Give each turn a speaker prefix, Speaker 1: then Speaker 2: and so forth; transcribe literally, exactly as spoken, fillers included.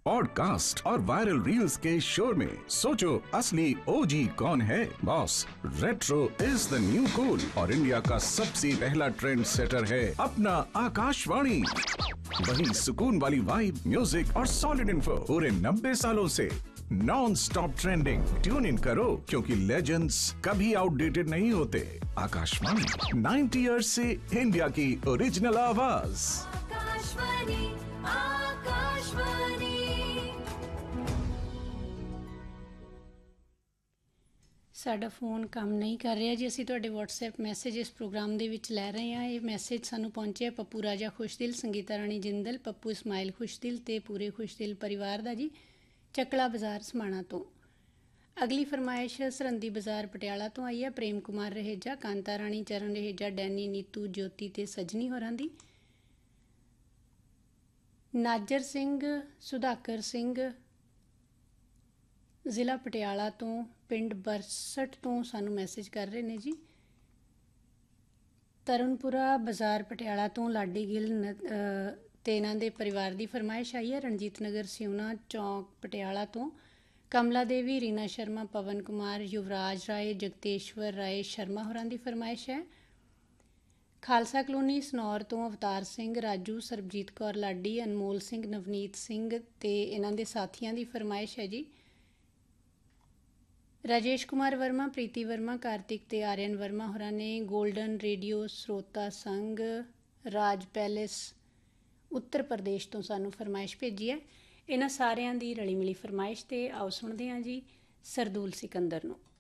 Speaker 1: Podcast और viral reels के शोर में सोचो असली ओजी कौन है। Boss, retro is the new cool और इंडिया का सबसे पहला ट्रेंड सेटर है अपना आकाशवाणी। वही सुकून वाली वाइब, म्यूजिक और सॉलिड इन्फो पूरे नब्बे सालों से non stop trending. Tune in करो क्योंकि लेजेंड्स कभी आउटडेटेड नहीं होते। आकाशवाणी नाइन्टी ईयर्स से इंडिया की ओरिजिनल आवाज।
Speaker 2: आकाशवाणी, आकाशवाणी।
Speaker 3: ਸਾਡਾ ਫੋਨ ਕੰਮ ਨਹੀਂ ਕਰ ਰਿਹਾ ਜੀ। ਅਸੀਂ ਤੁਹਾਡੇ WhatsApp ਮੈਸੇਜ ਇਸ ਪ੍ਰੋਗਰਾਮ ਦੇ ਵਿੱਚ ਲੈ ਰਹੇ ਹਾਂ। ਇਹ ਮੈਸੇਜ ਸਾਨੂੰ ਪਹੁੰਚਿਆ ਪੱਪੂ ਰਾਜਾ ਖੁਸ਼ਦਿਲ, ਸੰਗੀਤਾ ਰਾਣੀ ਜਿੰਦਲ, ਪੱਪੂ ਇਸਮਾਇਲ ਖੁਸ਼ਦਿਲ ਤੇ ਪੂਰੇ ਖੁਸ਼ਦਿਲ ਪਰਿਵਾਰ ਦਾ ਜੀ, ਚੱਕਲਾ ਬਾਜ਼ਾਰ ਸਮਾਣਾ ਤੋਂ। ਅਗਲੀ ਫਰਮਾਇਸ਼ ਸਰਹੰਦੀ ਬਾਜ਼ਾਰ ਪਟਿਆਲਾ ਤੋਂ ਆਈ ਹੈ। ਪ੍ਰੇਮ ਕੁਮਾਰ ਰਹੇਜਾ, ਕਾਂਤਾ ਰਾਣੀ, ਚਰਨ ਰਹੇਜਾ, ਡੈਨੀ, ਨੀਤੂ, ਜੋਤੀ ਤੇ ਸਜਨੀ ਹੋਰਾਂ ਦੀ। ਨਾਜਰ ਸਿੰਘ, ਸੁਧਾਕਰ ਸਿੰਘ ਜ਼ਿਲ੍ਹਾ ਪਟਿਆਲਾ ਤੋਂ, ਪਿੰਡ ਬਰਸਟ ਤੋਂ ਸਾਨੂੰ ਮੈਸੇਜ ਕਰ ਰਹੇ ਨੇ ਜੀ। ਤਰਨਪੁਰਾ ਬਾਜ਼ਾਰ ਪਟਿਆਲਾ ਤੋਂ ਲਾਡੀ ਗਿੱਲ ਨ ਤੇ ਇਹਨਾਂ ਦੇ ਪਰਿਵਾਰ ਦੀ ਫਰਮਾਇਸ਼ ਆਈ ਹੈ। ਰਣਜੀਤ ਨਗਰ ਸਿਉਣਾ ਚੌਂਕ ਪਟਿਆਲਾ ਤੋਂ ਕਮਲਾ ਦੇਵੀ, ਰੀਨਾ ਸ਼ਰਮਾ, ਪਵਨ ਕੁਮਾਰ, ਯੁਵਰਾਜ ਰਾਏ, ਜਗਤੇਸ਼ਵਰ ਰਾਏ ਸ਼ਰਮਾ ਹੋਰਾਂ ਦੀ ਫਰਮਾਇਸ਼ ਹੈ। ਖਾਲਸਾ ਕਲੋਨੀ ਸਨੌਰ ਤੋਂ ਅਵਤਾਰ ਸਿੰਘ, ਰਾਜੂ, ਸਰਬਜੀਤ ਕੌਰ ਲਾਡੀ, ਅਨਮੋਲ ਸਿੰਘ, ਨਵਨੀਤ ਸਿੰਘ ਤੇ ਇਹਨਾਂ ਦੇ ਸਾਥੀਆਂ ਦੀ ਫਰਮਾਇਸ਼ ਹੈ ਜੀ। ਰਾਜੇਸ਼ ਕੁਮਾਰ ਵਰਮਾ, ਪ੍ਰੀਤੀ ਵਰਮਾ, ਕਾਰਤਿਕ ਤੇ ਆਰਿਅਨ ਵਰਮਾ ਹੋਰਾਂ ਨੇ ਗੋਲਡਨ ਰੇਡੀਓ ਸਰੋਤਾ ਸੰਘ, ਰਾਜ ਪੈਲੇਸ, ਉੱਤਰ ਪ੍ਰਦੇਸ਼ ਤੋਂ ਸਾਨੂੰ ਫਰਮਾਇਸ਼ ਭੇਜੀ ਹੈ। ਇਹਨਾਂ ਸਾਰਿਆਂ ਦੀ ਰਲੀ ਮਿਲੀ ਫਰਮਾਇਸ਼ ਤੇ ਆਓ ਸੁਣਦੇ ਹਾਂ ਜੀ ਸਰਦੂਲ ਸਿਕੰਦਰ ਨੂੰ।